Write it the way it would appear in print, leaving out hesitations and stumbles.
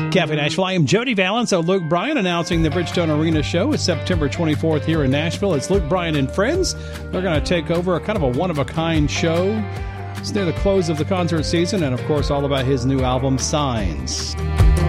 Cafe Nashville. I am Jody Valance. So Luke Bryan announcing the Bridgestone Arena show is September 24th here in Nashville. It's Luke Bryan and friends. They're going to take over a kind of a one-of-a-kind show. It's near the close of the concert season and, of course, all about his new album, Signs.